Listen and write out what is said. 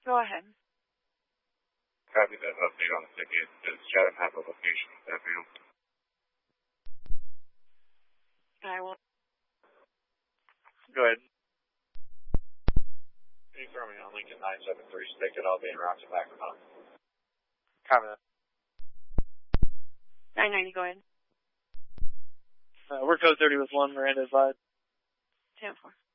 Go ahead. Copy that update on the ticket. Does Chatham have a location of that vehicle? I will. Go ahead. Can you throw me on Lincoln 973 ticket? I'll be en route to back home. Copy that. 990, go ahead. We're code 30 with 1, Miranda advised. 10-4.